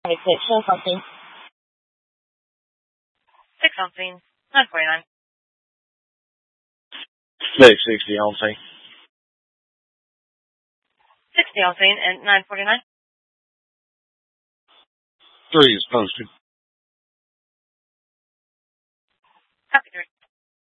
show something. 6 on scene, 949. 660 on scene. 60 on scene and 949. 3 is posted.